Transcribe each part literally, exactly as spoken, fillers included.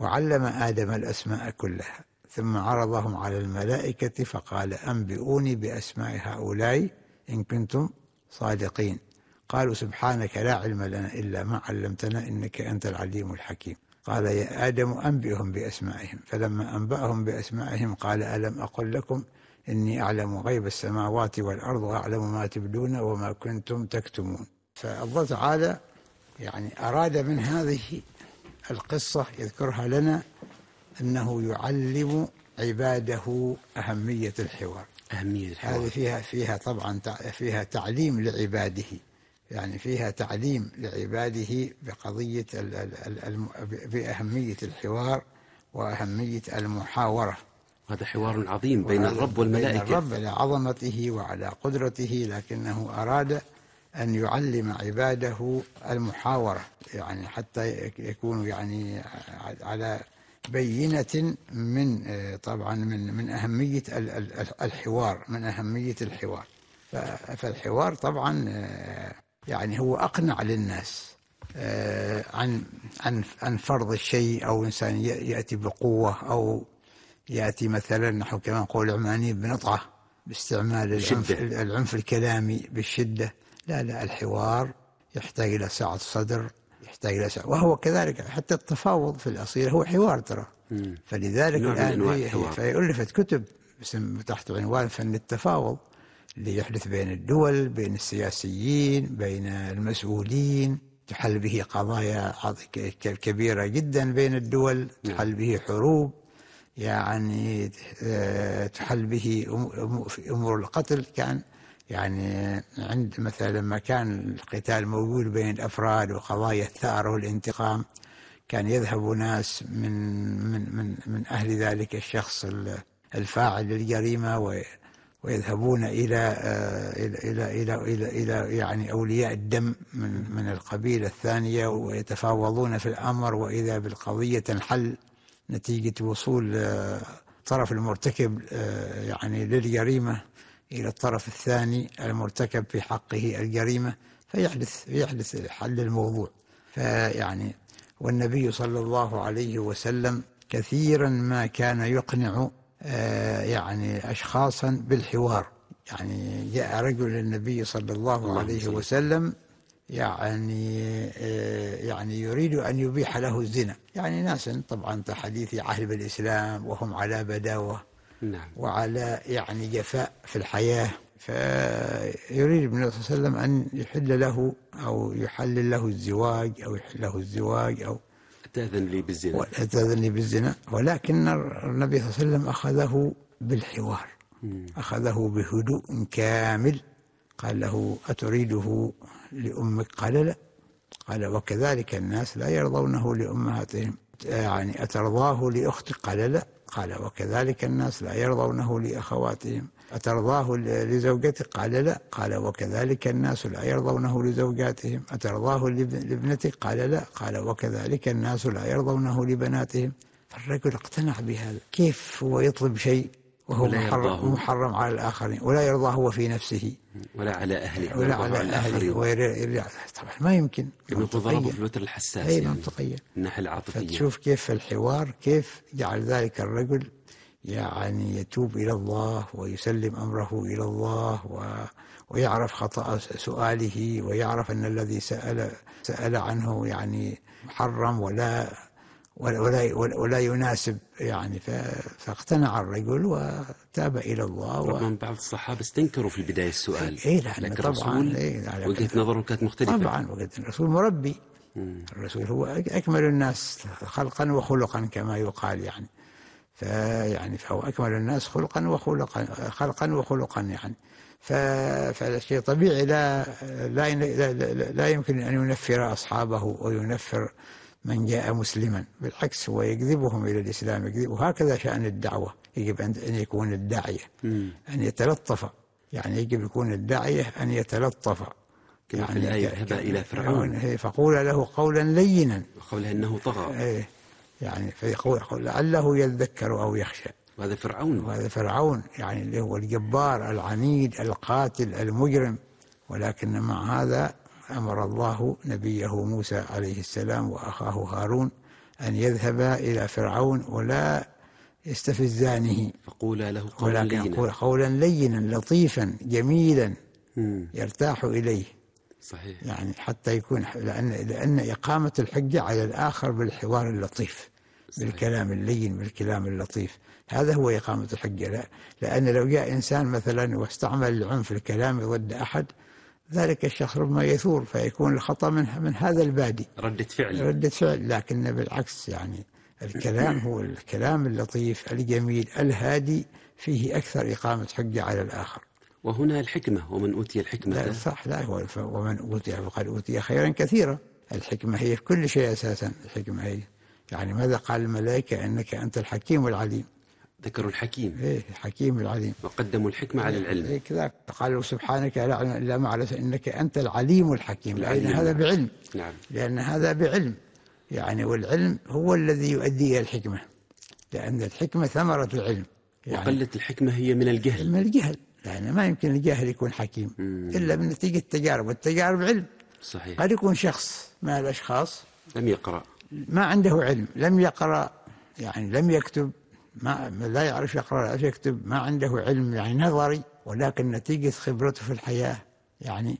وعلم آدم الأسماء كلها ثم عرضهم على الملائكة فقال أنبئوني بأسماء هؤلاء إن كنتم صادقين. قالوا سبحانك لا علم لنا إلا ما علمتنا إنك أنت العليم الحكيم. قال يا آدم أنبئهم بأسمائهم. فلما أنبأهم بأسمائهم قال ألم أقل لكم إني أعلم غيب السماوات والأرض وأعلم ما تبدون وما كنتم تكتمون. فالله تعالى يعني أراد من هذه القصة يذكرها لنا أنه يعلم عباده أهمية الحوار. أهمية الحوار هذه فيها فيها طبعا فيها تعليم لعباده، يعني فيها تعليم لعباده بقضية بأهمية الحوار وأهمية المحاورة. هذا حوار عظيم بين الرب والملائكة، بين الرب على عظمته وعلى قدرته، لكنه أراد أن يعلم عباده المحاورة، يعني حتى يكونوا يعني على بينة من طبعا من من أهمية الحوار، من أهمية الحوار. فالحوار طبعا يعني هو أقنع للناس عن عن عن فرض الشيء، أو إنسان يأتي بقوة، أو يأتي مثلا نحو كما نقول العمانيين بنطعة باستعمال العنف, العنف الكلامي بالشدة. لا لا، الحوار يحتاج إلى سعة صدر، يحتاج إلى سعة، وهو كذلك حتى التفاوض في الأصيل هو حوار ترى. فلذلك الآن فألفت كتب تحت عنوان فن التفاوض اللي يحدث بين الدول، بين السياسيين، بين المسؤولين، تحل به قضايا كبيرة جدا بين الدول، تحل به حروب، يعني تحل به في أمور القتل. كان يعني عند مثلا لما كان القتال موجود بين الأفراد وقضايا الثأر والانتقام، كان يذهب ناس من من من من أهل ذلك الشخص الفاعل للجريمة ويذهبون إلى إلى إلى إلى إلى إلى يعني أولياء الدم من من القبيلة الثانية ويتفاوضون في الأمر، وإذا بالقضية تنحل نتيجة وصول طرف المرتكب يعني للجريمة إلى الطرف الثاني المرتكب في حقه الجريمة، فيحدث يحدث حل الموضوع. فيعني والنبي صلى الله عليه وسلم كثيرا ما كان يقنع يعني أشخاصا بالحوار. يعني جاء رجل للنبي صلى الله عليه وسلم يعني يعني يريد أن يبيح له الزنا، يعني ناس طبعا حديث عهد بالإسلام وهم على بداوة نعم. وعلى يعني جفاء في الحياة، فيريد النبي صلى الله عليه وسلم أن يحل له أو يحلل له الزواج أو يحل له الزواج أو أتأذن لي بالزنا أتأذن لي بالزنا ولكن النبي صلى الله عليه وسلم أخذه بالحوار، مم. أخذه بهدوء كامل. قال له أتريده لأمك؟ قال لا. قال وكذلك الناس لا يرضونه لأمهاتهم، يعني أترضاه لأختك؟ قال لا. قال وكذلك الناس لا يرضونه لأخواتهم، أترضاه لزوجتك؟ قال لا. قال وكذلك الناس لا يرضونه لزوجاتهم، أترضاه لابنتك؟ قال لا. قال وكذلك الناس لا يرضونه لبناتهم. فالرجل اقتنع بهذا. كيف هو يطلب شيء وهو محرم, محرم على الآخرين ولا يرضاه هو في نفسه ولا على أهله ولا على أهله ويرجع؟ طبعا ما يمكن. منطقيا في الوتر الحساس، أي منطقيا الناحية العاطفية. فتشوف كيف الحوار كيف جعل ذلك الرجل يعني يتوب إلى الله ويسلم أمره إلى الله و ويعرف خطأ سؤاله، ويعرف أن الذي سأل سأل عنه يعني محرم ولا ولا ولا يناسب يعني. فاقتنع الرجل وتاب إلى الله. ربما بعض الصحابة استنكروا في البداية السؤال، إيه لكن الرسول إيه وجهة نظره كانت مختلفة. طبعا وجهة الرسول مربي. مم. الرسول هو أكمل الناس خلقا وخلقا كما يقال يعني. فيعني فهو أكمل الناس خلقا وخلقا خلقا وخلقا يعني. فالشيء طبيعي لا لا لا, لا يمكن أن ينفر أصحابه وينفر من جاء مسلما، بالعكس هو يجذبهم إلى الإسلام يجذب. وهكذا شأن الدعوة، يجب أن يكون الداعية أن يتلطف، يعني يجب يكون الداعية أن يتلطف كما يعني في الآية اذهبا إلى فرعون فقول له قولا لينا وقوله إنه طغى. إيه يعني فيقول لعله يذكر أو يخشى. وهذا فرعون وهذا فرعون يعني اللي هو الجبار العنيد القاتل المجرم. ولكن مع هذا أمر الله نبيه موسى عليه السلام وأخاه هارون أن يذهبا إلى فرعون ولا يستفزانه، فقولا له قولا لينا، قولا لينا لطيفا جميلا مم. يرتاح إليه. صحيح. يعني حتى يكون، لأن, لأن إقامة الحجة على الآخر بالحوار اللطيف، صحيح. بالكلام اللين، بالكلام اللطيف، هذا هو إقامة الحجة. لا، لأن لو جاء إنسان مثلا واستعمل العنف الكلامي ضد أحد، ذلك الشخص ربما يثور فيكون الخطأ من, من هذا البادي، ردة فعل ردة فعل. لكن بالعكس، يعني الكلام هو الكلام اللطيف الجميل الهادي، فيه أكثر إقامة حجة على الآخر. وهنا الحكمة، ومن أوتي الحكمة. لا صح، لا هو ومن أوتي فقد أوتي خيرا كثيرا. الحكمة هي في كل شيء أساسا، الحكمة هي يعني ماذا قال الملائكة؟ إنك أنت الحكيم العليم. ذكروا الحكيم، إيه الحكيم العليم، وقدموا الحكمة على العلم. إيه كذا، قالوا سبحانك لا علم إلا ما علمت إنك أنت العليم الحكيم، لأن هذا بعلم. نعم. لأن هذا بعلم يعني، والعلم هو الذي يؤدي إلى الحكمة، لأن الحكمة ثمرة العلم. يعني وقلة الحكمة هي من الجهل. من الجهل، لأن ما يمكن الجاهل يكون حكيم مم. إلا من نتيجة التجارب، والتجارب علم. صحيح. قد يكون شخص من الأشخاص لم يقرأ، ما عنده علم، لم يقرأ، يعني لم يكتب، ما لا يعرف يقرأ ولا يكتب، ما عنده علم يعني نظري، ولكن نتيجة خبرته في الحياة يعني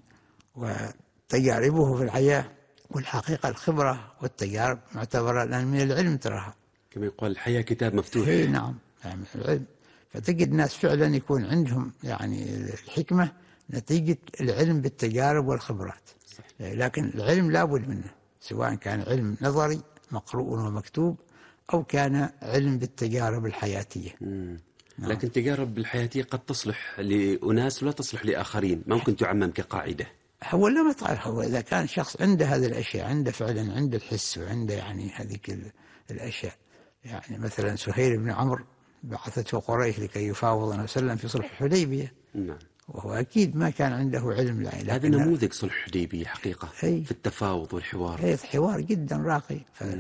وتجاربه في الحياة. والحقيقة الخبرة والتجارب معتبرة من العلم، تراها كما يقول الحياة كتاب مفتوح. هي نعم، يعني العلم. فتجد ناس فعلا يكون عندهم يعني الحكمة نتيجة العلم بالتجارب والخبرات. صحيح. لكن العلم لابد منه، سواء كان علم نظري مقروء ومكتوب أو كان علم بالتجارب الحياتية. مم. نعم. لكن التجارب الحياتية قد تصلح لأناس ولا تصلح لآخرين، ممكن تعمم كقاعدة. هو لا ما تعرف، هو إذا كان شخص عنده هذه الأشياء، عنده فعلا عنده الحس وعنده يعني هذه الأشياء. يعني مثلا سهيل بن عمرو بعثته قريش لكي يفاوض النبي صلى الله عليه وسلم في صلح الحديبية. نعم. وهو أكيد ما كان عنده علم، يعني هذا نموذج صلح الحديبية حقيقة هي. في التفاوض والحوار، هي حوار جدا راقي.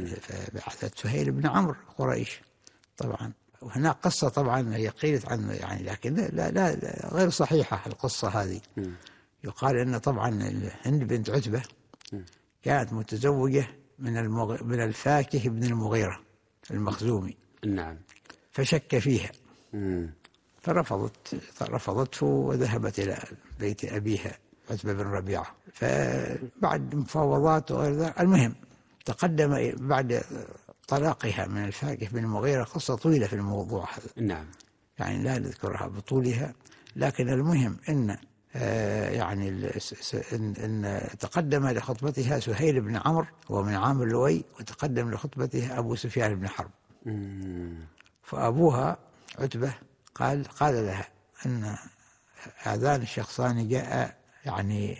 فبعثت سهيل بن عمرو قريش طبعا. وهناك قصة طبعا هي قيلت عنه يعني، لكن لا, لا, لا غير صحيحة القصة هذه. م. يقال أن طبعا هند بنت عتبة م. كانت متزوجة من المغ... من الفاكه بن المغيرة المخزومي. نعم. فشك فيها م. فرفضت رفضته وذهبت إلى بيت أبيها عتبة بن ربيعة. فبعد مفاوضات وغير ذلك، المهم تقدم بعد طلاقها من الفاكه بن المغيرة قصة طويلة في الموضوع هذا. نعم. يعني لا نذكرها بطولها، لكن المهم إن آه يعني إن, إن تقدم لخطبتها سهيل بن عمرو ومن عام اللؤي، وتقدم لخطبتها أبو سفيان بن حرب. مم. فأبوها عتبة قال قال لها أن هذان الشخصان جاء يعني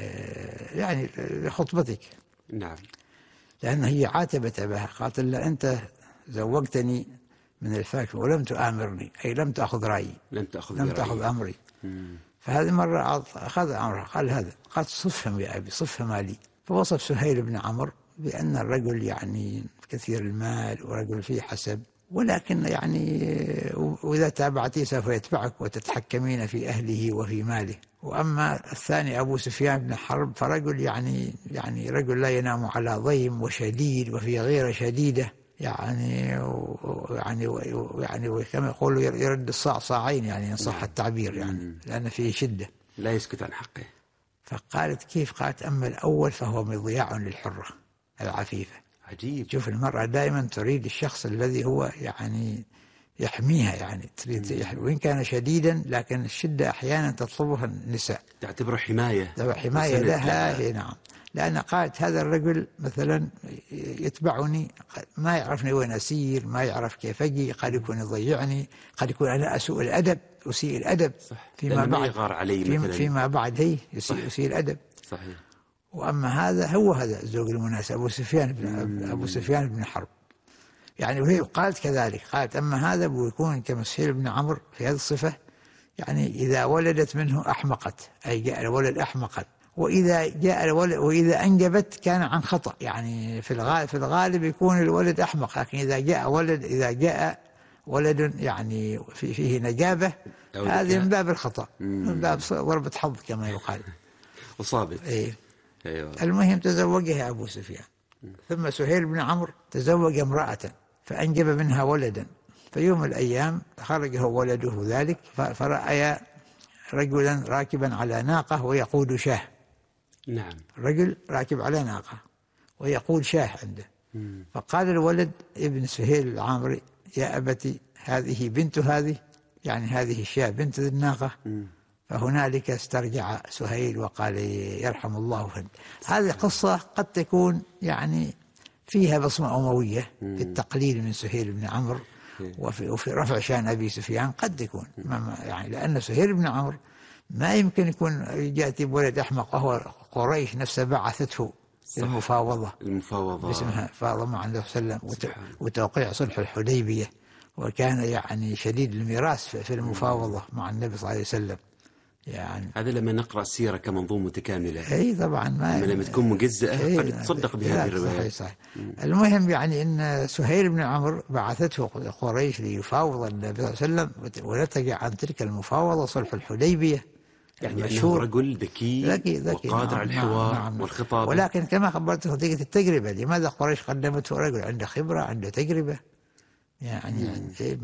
آه يعني لخطبتك. نعم. لأن هي عاتبت أباها، قالت له أنت زوجتني من الفاكهة ولم تآمرني، أي لم تأخذ رأيي، لم تأخذ لم تأخذ أمري. مم. فهذه مرة أخذ أمرها، قال هذا، قالت صفهم يا أبي، صفهم مالي. فوصف سهيل بن عمرو بأن الرجل يعني كثير المال ورجل فيه حسب، ولكن يعني وإذا تابعتيه سوف يتبعك وتتحكمين في أهله وفي ماله. وأما الثاني أبو سفيان بن حرب فرجل يعني يعني رجل لا ينام على ضيم وشديد وفي غيرة شديدة، يعني يعني يعني كما يقولوا يرد الصاع صاعين، يعني إن صح التعبير، يعني لأن فيه شدة لا يسكت عن حقه. فقالت كيف؟ قالت أما الأول فهو مضياع للحرة العفيفة. عجيب. شوف المرأة دائما تريد الشخص الذي هو يعني يحميها، يعني تريد يحمي وإن كان شديدا، لكن الشدة أحيانا تطلبها النساء، تعتبره حماية، تعتبر حماية لها. هي نعم. لأن قالت هذا الرجل مثلا يتبعني، ما يعرفني وين أسير، ما يعرف كيف أجي، قد يكون يضيعني، قد يكون أنا أسوء الأدب، أسيء الأدب. صح. فيما بعد يغار علي فيما, مثلا فيما بعد هي يسيء, يسيء الأدب. صحيح. وأما هذا هو هذا الزوج المناسب أبو سفيان بن أبو سفيان بن حرب. يعني وهي قالت كذلك، قالت أما هذا بيكون كمسهيل بن عمرو في هذه الصفة، يعني إذا ولدت منه أحمقت، أي جاء الولد أحمقا، وإذا جاء الولد وإذا أنجبت كان عن خطأ. يعني في الغالب في الغالب يكون الولد أحمق، لكن إذا جاء ولد إذا جاء ولد يعني في فيه نجابة، هذه من باب الخطأ، من باب ضربة حظ كما يقال. وصابت. إيه. أيوة. المهم تزوجها أبو سفيان، ثم سهيل بن عمرو تزوج امرأة فأنجب منها ولدا، فيوم من الأيام خرجه ولده ذلك فرأى رجلا راكبا على ناقة ويقود شاه. نعم. رجل راكب على ناقة ويقود شاه عنده. فقال الولد ابن سهيل العامري: يا أبتي هذه بنت هذه، يعني هذه الشاه بنت الناقة. فهنالك استرجع سهيل وقال: يرحم الله فند. هذه قصة قد تكون يعني فيها بصمة أموية في التقليل من سهيل بن عمرو وفي, وفي رفع شان أبي سفيان، قد تكون يعني، لأن سهيل بن عمرو ما يمكن يكون يأتي بولد أحمق، وهو قريش نفسها بعثته المفاوضة المفاوضة باسمها فاضة مع النبي صلى الله عليه وسلم وتوقيع صلح الحديبية، وكان يعني شديد الميراث في المفاوضة مع النبي صلى الله عليه وسلم. يعني هذا لما نقرأ السيرة كمنظومة متكاملة. اي طبعا، ما لما تكون مجزئة قد إيه تصدق بهذه الروايات. صحيح صحيح. المهم يعني ان سهيل بن عمرو بعثته قريش ليفاوض النبي صلى الله عليه وسلم، ونتج عن تلك المفاوضة صلح الحديبية. يعني أنه رجل ذكي, ذكي, ذكي وقادر نعم على الحوار نعم نعم والخطابة. ولكن كما خبرته نتيجة التجربة، لماذا قريش قدمته رجل عنده خبرة عنده تجربة؟ يعني إيه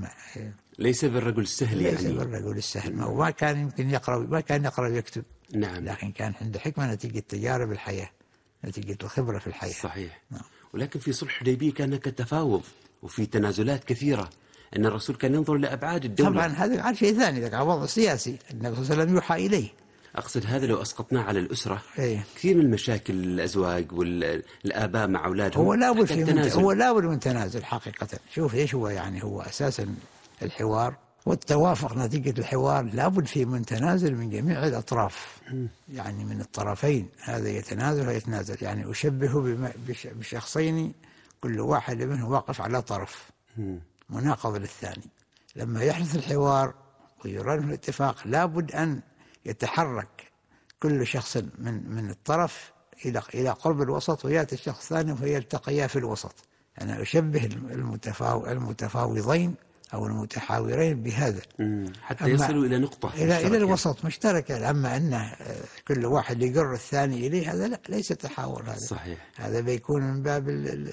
ليس بالرجل السهل، ليس يعني بالرجل السهل، وما كان يمكن يقرأ، ما كان يقرأ ويكتب. نعم. لكن كان عنده حكمة نتيجة تجارب الحياة، نتيجة الخبرة في الحياة. صحيح. نعم. ولكن في صلح الحديبية كان هناك تفاوض وفي تنازلات كثيرة، أن الرسول كان ينظر لأبعاد الدولة. طبعا هذا عن شيء ثاني، ذاك وضع سياسي، النبي صلى الله عليه وسلم يوحى إليه. أقصد هذا لو أسقطناه على الأسرة، إيه؟ كثير من المشاكل الأزواج والآباء مع أولادهم هو لابد في من هو لابد من تنازل حقيقة. شوف إيش هو يعني، هو أساسا الحوار والتوافق نتيجة الحوار لابد فيه من تنازل من جميع الأطراف، يعني من الطرفين، هذا يتنازل ويتنازل. يعني أشبه بشخصين كل واحد منهم واقف على طرف مناقض للثاني. لما يحدث الحوار ويراد الاتفاق لابد أن يتحرك كل شخص من من الطرف إلى إلى قرب الوسط، ويأتي الشخص الثاني فيلتقيا في الوسط. أنا يعني أشبه المتفاو المتفاوضين أو المتحاورين بهذا حتى يصلوا إلى نقطة إلى إلى الوسط مشتركة. أما أن كل واحد يجر الثاني إليه، هذا لا، ليس تحاور هذا. صحيح. هذا بيكون من باب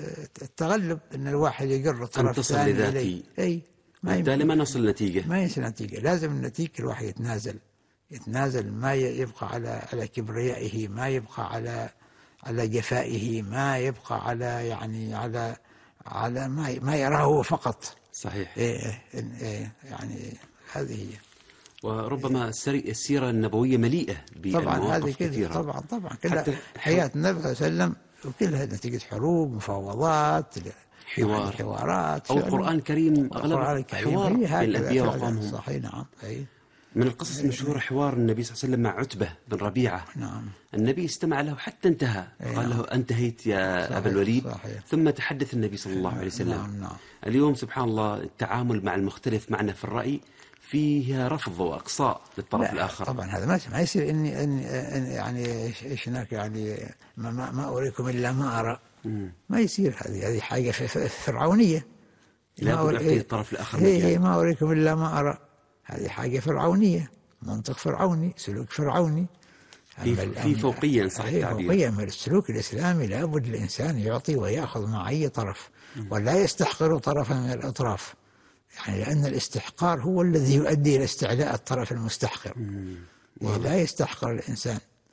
التغلب، أن الواحد يجر الطرف الثاني إليه. أي بالتالي ما نصل نتيجة، ما يصل نتيجة. لازم النتيجة الواحد يتنازل يتنازل ما يبقى على على كبريائه، ما يبقى على على جفائه، ما يبقى على يعني على على ما ما يراه هو فقط. صحيح. إيه إيه يعني هذه هي. وربما السيرة النبوية مليئة بمواقف كثيرة. طبعا طبعا كلها حياة النبي صلى الله عليه وسلم، وكلها نتيجة حروب، مفاوضات، حوار، يعني حوارات. أو القرآن الكريم أغلب حوار بين الأنبياء وقومهم. صحيح. نعم. أي. من القصص المشهورة حوار النبي صلى الله عليه وسلم مع عتبة بن ربيعة. نعم. النبي استمع له حتى انتهى، قال له: أنتهيت يا صحيح. أبا الوليد. صحيح. ثم تحدث النبي صلى الله عليه وسلم. نعم. نعم. اليوم سبحان الله التعامل مع المختلف معنا في الرأي فيها رفض وأقصاء للطرف الآخر. طبعا هذا ما يصير إني إن يعني إيش هناك يعني ما, ما, ما أريكم إلا ما أرى. مم. ما يصير. هذه هذه حاجة فرعونية. لا بد أعطي الطرف الآخر. هي هي ما أريكم إلا ما أرى، هذه حاجة فرعونية، منطق فرعوني، سلوك فرعوني. في, في فوقية صح التعبير. فوقية من السلوك الإسلامي. لابد الإنسان يعطي ويأخذ مع أي طرف، ولا يستحقر طرفا من الأطراف، يعني لأن الاستحقار هو الذي يؤدي إلى استعلاء الطرف المستحقر. لا يستحقر الإنسان،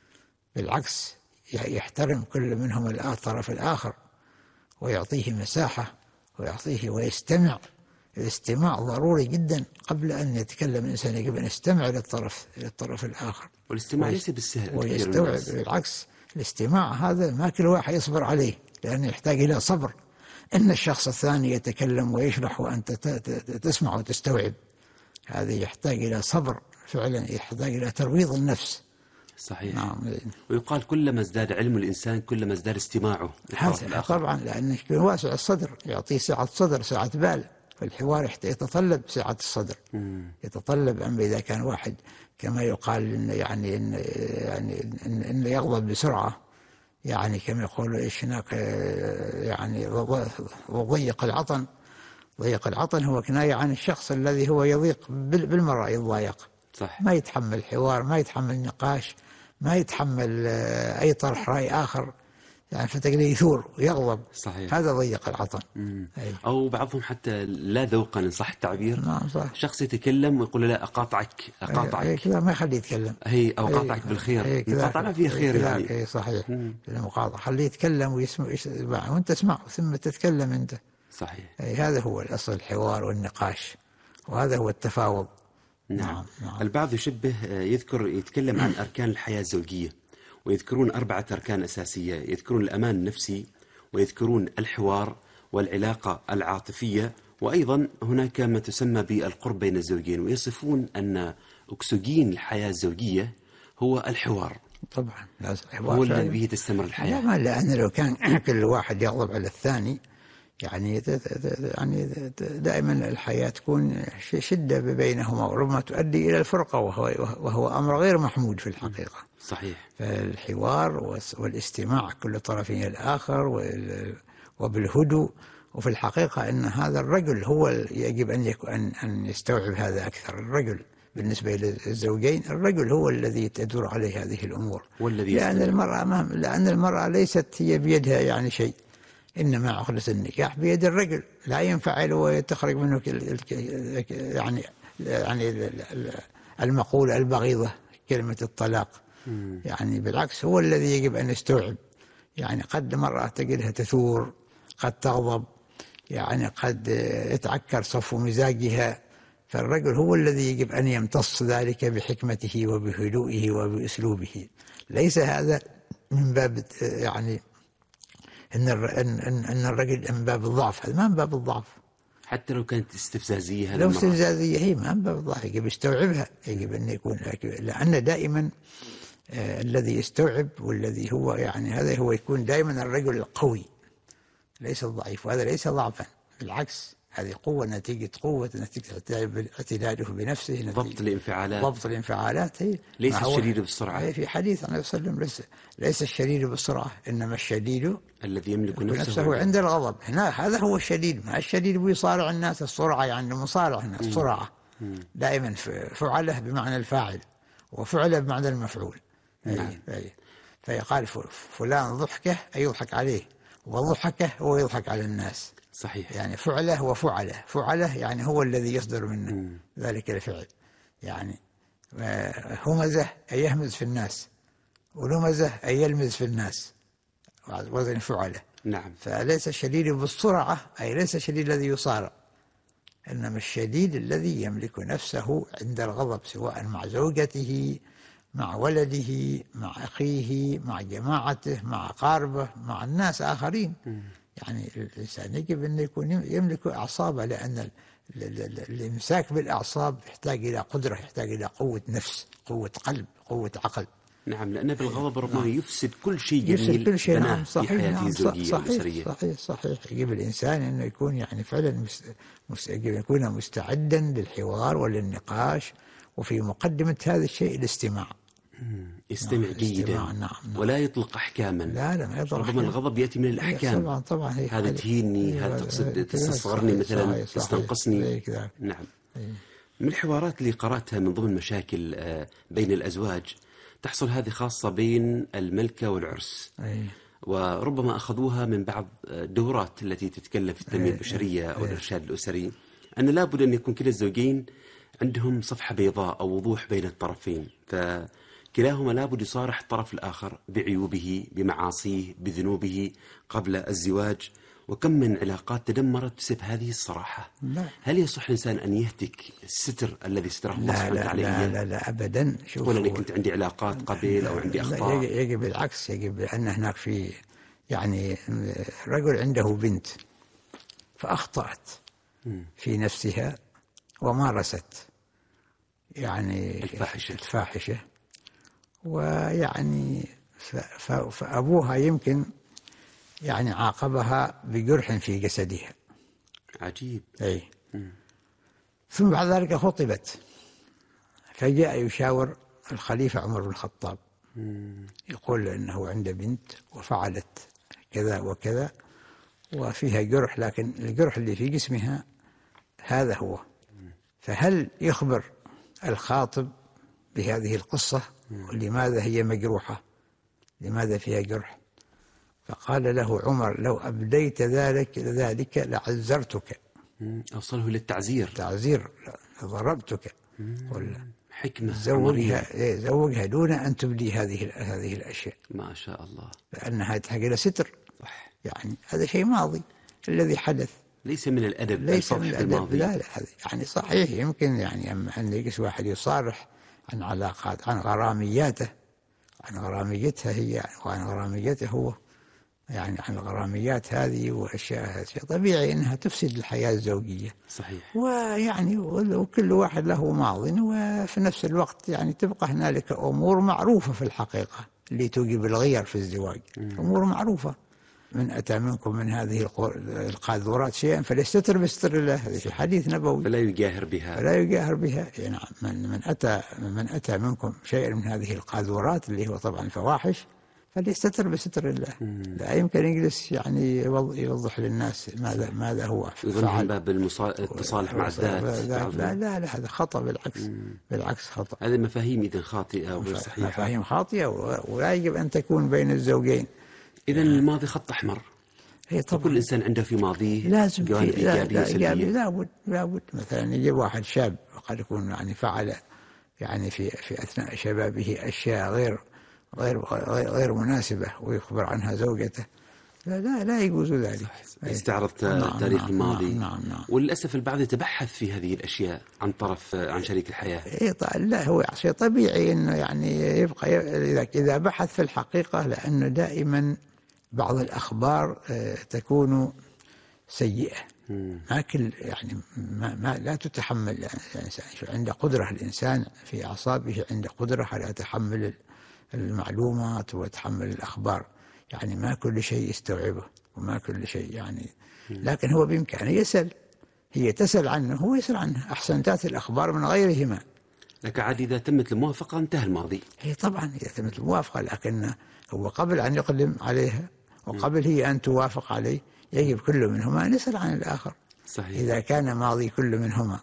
بالعكس يحترم كل منهم الطرف الآخر ويعطيه مساحة ويعطيه ويستمع. الاستماع ضروري جدا قبل أن يتكلم الإنسان، يجب أن يستمع للطرف للطرف الآخر. والاستماع ليس بالسهل ويستوعب. بالعكس الاستماع هذا ما كل واحد يصبر عليه، لأنه يحتاج إلى صبر. إن الشخص الثاني يتكلم ويشرح وأنت تسمع وتستوعب، هذا يحتاج إلى صبر فعلا، يحتاج إلى ترويض النفس. صحيح. نعم. ويقال كلما ازداد علم الإنسان كلما ازداد استماعه للطرف الآخر. طبعا لأنه يكون واسع الصدر، يعطيه سعة صدر سعة بال. فالحوار يتطلب سعة الصدر. مم. يتطلب. أما إذا كان واحد كما يقال إن يعني إن يعني إن, إن يغضب بسرعة، يعني كما يقولوا إيش هناك يعني ضيق العطن. ضيق العطن هو كناية عن الشخص الذي هو يضيق بالمرة، يضايق. صح. ما يتحمل حوار، ما يتحمل نقاش، ما يتحمل أي طرح رأي آخر، يعني فتجده يثور ويغضب. صحيح. هذا ضيق العطن. أو بعضهم حتى لا ذوقا إن صح التعبير. نعم صح. شخص يتكلم ويقول له لا أقاطعك أقاطعك أي كذا ما يخليه يتكلم. هي أو قاطعك بالخير، المقاطعة فيها خير يعني. أي صحيح. المقاطعة خليه يتكلم ويسمع وأنت تسمع ثم تتكلم أنت. صحيح. أي هذا هو الأصل، الحوار والنقاش، وهذا هو التفاوض. نعم. نعم. نعم. البعض يشبه يذكر يتكلم عن أركان الحياة الزوجية، ويذكرون أربعة أركان أساسية، يذكرون الأمان النفسي، ويذكرون الحوار والعلاقة العاطفية، وأيضا هناك ما تسمى بالقرب بين الزوجين، ويصفون أن أكسجين الحياة الزوجية هو الحوار. طبعا هو الذي به تستمر الحياة. لا، لأن لو كان كل واحد يغضب على الثاني يعني يعني دائما الحياة تكون شدة بينهما، وربما تؤدي إلى الفرقة، وهو, وهو أمر غير محمود في الحقيقة. صحيح. فالحوار والاستماع كل طرف إلى الآخر وبالهدوء، وفي الحقيقة أن هذا الرجل هو يجب أن يكون أن يستوعب هذا أكثر. الرجل بالنسبة للزوجين، الرجل هو الذي تدور عليه هذه الأمور، لأن المرأة مهم لأن المرأة ليست هي بيدها يعني شيء، إنما عقدة النكاح بيد الرجل، لا ينفع له تخرج منه يعني يعني المقولة البغيضة كلمة الطلاق. يعني بالعكس هو الذي يجب أن يستوعب. يعني قد مرأة تجدها تثور، قد تغضب، يعني قد يتعكر صفو مزاجها، فالرجل هو الذي يجب أن يمتص ذلك بحكمته وبهدوئه وبأسلوبه. ليس هذا من باب يعني إن أن الرجل من باب الضعف، هذا ما من باب الضعف، حتى لو كانت استفزازية. لو استفزازية هي ما من باب الضعف، يجب يستوعبها، يجب أن يكون، لأن دائما آه الذي يستوعب والذي هو يعني هذا هو يكون دائما الرجل القوي ليس الضعيف، وهذا ليس ضعفا، بالعكس هذه قوة نتيجة قوة، نتيجة اعتداده بنفسه، ضبط الانفعالات. ضبط الانفعالات هي ليس الشديد بالسرعة. في حديث عن النبي صلى الله عليه وسلم ليس, ليس الشديد بالسرعة، إنما الشديد الذي يملك نفسه, نفسه عند الغضب. هنا هذا هو الشديد، ما الشديد بيصارع الناس السرعة، يعني مصارع الناس السرعة دائما فعله بمعنى الفاعل، وفعله بمعنى المفعول. نعم. فيقال فلان ضحكه أي يضحك عليه، وضحكه هو يضحك على الناس. صحيح. يعني فعله وفعله، فعله يعني هو الذي يصدر منه مم. ذلك الفعل. يعني همزه أي يهمز في الناس، ولمزه أي يلمز في الناس، وزن فعله. نعم. فليس الشديد بالسرعة، أي ليس الشديد الذي يصارع، إنما الشديد الذي يملك نفسه عند الغضب، سواء مع زوجته، مع ولده، مع أخيه، مع جماعته، مع أقاربه، مع الناس آخرين. م. يعني الإنسان يجب أن يكون يملك أعصابه، لأن الإمساك بالأعصاب يحتاج إلى قدرة، يحتاج إلى قوة نفس، قوة قلب، قوة عقل. نعم، لأن بالغضب ربما نعم. يفسد كل شيء جميل، يفسد كل شيء. نعم صحيح. في حياته نعم الزوجية صحيح والأسرية. صحيح صحيح. يجب الإنسان أنه يكون يعني فعلا مس... يكون مستعدا للحوار وللنقاش، وفي مقدمة هذا الشيء الاستماع. يستمع جيدا. نعم. نعم. ولا يطلق أحكاما. لا لا ما يطلق. ربما الغضب يأتي من الأحكام. طبعا طبعا. هذا تهيني، هذا تقصد تستصغرني مثلا، تستنقصني. نعم. من الحوارات اللي قرأتها من ضمن مشاكل بين الأزواج تحصل هذه خاصة بين الملكة والعرس. أي. وربما أخذوها من بعض الدورات التي تتكلم في التنمية البشرية أو الإرشاد الأسري، أن لابد أن يكون كلا الزوجين عندهم صفحة بيضاء أو وضوح بين الطرفين، فكلاهما لابد يصارح الطرف الآخر بعيوبه، بمعاصيه، بذنوبه قبل الزواج. وكم من علاقات تدمرت بسبب هذه الصراحة. لا. هل يصح الإنسان أن يهتك الستر الذي ستره الله سبحانه وتعالى؟ لا, لا لا أبدا. ولا أني كنت عندي علاقات قبل أو عندي أخطاء؟ يجب العكس، يجب أن هناك في يعني رجل عنده بنت فأخطأت في نفسها ومارست يعني الفاحشة, الفاحشة ويعني فأبوها يمكن يعني عاقبها بجرح في جسدها. عجيب. أي. ثم بعد ذلك خطبت، فجاء يشاور الخليفة عمر بن الخطاب، يقول إنه عنده بنت وفعلت كذا وكذا وفيها جرح، لكن الجرح اللي في جسمها هذا هو. فهل يخبر الخاطب بهذه القصة ولماذا هي مجروحة، لماذا فيها جرح؟ فقال له عمر: لو أبديت ذلك ذلك لعزرتك. أوصله للتعزير، تعزير، ضربتك. قل حكمة زوجها زوجها دون أن تبدي هذه هذه الأشياء. ما شاء الله، لأنها تحتاج إلى ستر. صح. يعني هذا شيء ماضي الذي حدث، ليس من الأدب، ليس من الأدب. الماضي. لا لا هذا يعني صحيح، يمكن يعني أن يجلس واحد يصارح عن علاقات، عن غرامياته، عن غراميتها هي وعن غراميته هو، يعني عن الغراميات هذه وأشياء شيء طبيعي أنها تفسد الحياة الزوجية. صحيح. ويعني وكل واحد له ماض، وفي نفس الوقت يعني تبقى هنالك أمور معروفة في الحقيقة اللي توجب الغير في الزواج. م. أمور معروفة: من أتى منكم من هذه القاذورات شيئا فليستتر بستر الله. هذا في حديث نبوي، فلا يجاهر بها، فلا يجاهر بها. يعني من من أتى من أتى منكم شيئا من هذه القاذورات اللي هو طبعا الفواحش فليستتر بستر الله. مم. لا يمكن يجلس يعني يوضح للناس ماذا ماذا هو فعل. باب التصالح مع الذات. لا لا لا هذا خطأ، بالعكس. مم. بالعكس خطأ. هذه مفاهيم إذن خاطئة وغير صحيحة، مفاهيم خاطئة ولا يجب أن تكون بين الزوجين. إذن الماضي خط أحمر. هي طبعا كل إنسان عنده في ماضيه لازم جوانب إيجابية وسلبية. لابد لابد مثلا يجي واحد شاب قد يكون يعني فعل يعني في في أثناء شبابه أشياء غير غير غير مناسبة ويخبر عنها زوجته. لا لا لا يجوز ذلك. استعرض تاريخ نعم الماضي. نعم نعم نعم. وللأسف البعض يتبحث في هذه الأشياء عن طرف عن شريك الحياة. إيه لا هو شيء طبيعي إنه يعني يبقى إذا إذا بحث في الحقيقة، لأنه دائما بعض الأخبار تكون سيئة. ما كل يعني ما, ما لا تتحمل الإنسان. عند قدرة الإنسان في أعصابه، عند قدرة على تحمل المعلومات وتحمل الأخبار. يعني ما كل شيء يستوعبه وما كل شيء يعني، لكن هو بإمكانه يسأل. هي تسأل عنه هو يسأل عنه. أحسن تأتي الأخبار من غيرهما. لك عاد إذا تمت الموافقة انتهى الماضي. هي طبعا إذا تمت الموافقة، لكن هو قبل أن يقدم عليها وقبل هي أن توافق عليه يجب كل منهما أن يسأل عن الآخر. صحيح. إذا كان ماضي كل منهما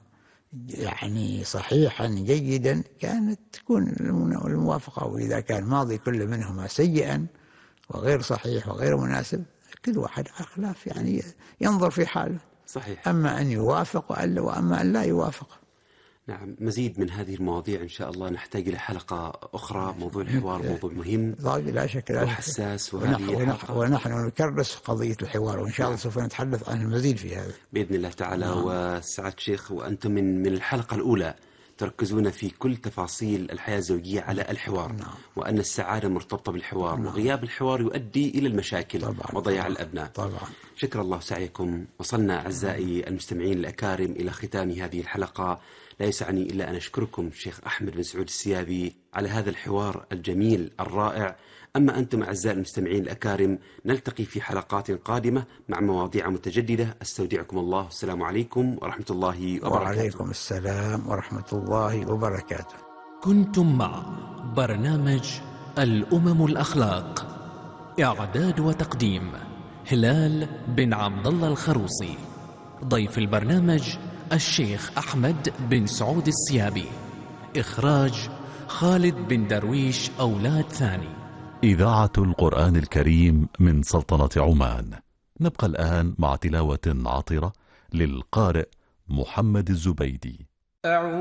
يعني صحيحا جيدا كانت تكون الموافقة، وإذا كان ماضي كل منهما سيئا وغير صحيح وغير مناسب كل واحد على خلاف يعني ينظر في حاله. صحيح. أما أن يوافق وأما أن لا يوافق. نعم، مزيد من هذه المواضيع إن شاء الله نحتاج إلى حلقة أخرى. موضوع الحوار موضوع مهم لا شك لا وحساس، ونحن, ونحن, ونحن نكرس قضية الحوار، وإن شاء الله سوف نتحدث عن المزيد في هذا بإذن الله تعالى. نعم. وسعادة الشيخ، وأنتم من من الحلقة الأولى تركزون في كل تفاصيل الحياة الزوجية على الحوار. نعم. وأن السعادة مرتبطة بالحوار. نعم. وغياب الحوار يؤدي إلى المشاكل طبعا. وضياع طبعا. الأبناء طبعا. شكر الله سعيكم. وصلنا أعزائي المستمعين الأكارم إلى ختام هذه الحلقة. لا يسعني إلا أن أشكركم شيخ أحمد بن سعود السيابي على هذا الحوار الجميل الرائع. أما أنتم أعزائي المستمعين الأكارم، نلتقي في حلقات قادمة مع مواضيع متجددة. أستودعكم الله. السلام عليكم ورحمة الله وبركاته. وعليكم السلام ورحمة الله وبركاته. كنتم مع برنامج الأمم الأخلاق. إعداد وتقديم هلال بن عبد الله الخروصي. ضيف البرنامج الشيخ أحمد بن سعود السيابي. إخراج خالد بن درويش أولاد ثاني. إذاعة القرآن الكريم من سلطنة عمان. نبقى الآن مع تلاوة عطرة للقارئ محمد الزبيدي.